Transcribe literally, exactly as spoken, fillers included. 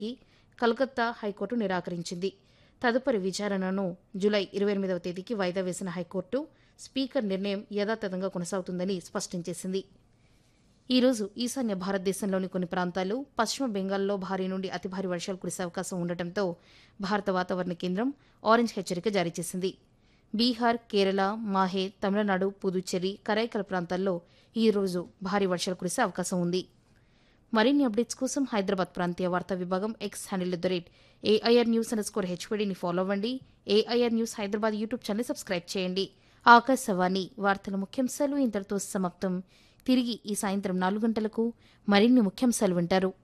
Calcutta high court నిరాకరించింది. తదుపరి విచారణను జూలై ఇరవై ఎనిమిదవ తేదీకి వాయిదా వేసిన హైకోర్టు స్పీకర్ నిర్ణయం యథాతథంగా కొనసాగుతుందని స్పష్టం చేసింది. ఈ రోజు ఈశాన్య భారతదేశంలోని కొన్ని ప్రాంతాలు, పశ్చిమ బెంగాల్లో భారీ నుండి అతి భారీ వర్షాలు కురిసే అవకాశం ఉండటంతో భారత వాతావరణ కేంద్రం ఆరెంజ్ హెచ్చరిక జారీ చేసింది. బీహార్, కేరళ, మాహే, తమిళనాడు, పుదుచ్చేరి, కరైకల్ ప్రాంతాల్లో ఈ రోజు భారీ వర్షాలు కురిసే అవకాశం ఉంది. మరిన్ని అప్డేట్స్ కోసం హైదరాబాద్ ప్రాంతీయ వార్తా విభాగం X handle at the rate AIR news under score హెచ్వీడీని follow అవ్వండి. AIR news Hyderabad YouTube channel subscribe చేయండి. ఆకాశవాణి వార్తల ముఖ్యాంశాలు ఇంతటితో సమాప్తం. తిరిగి ఈ సాయంత్రం నాలుగు గంటలకు మరిన్ని ముఖ్యాంశాలు వింటారు.